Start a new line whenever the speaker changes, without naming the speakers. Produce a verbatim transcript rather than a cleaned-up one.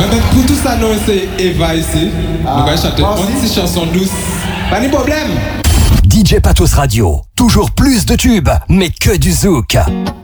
Maintenant, pour tout ça, nous, c'est Eva ici. Ah, nous allons chanter une petite chanson douce. Pas de problème.
D J Patos Radio. Toujours plus de tubes, mais que du zouk.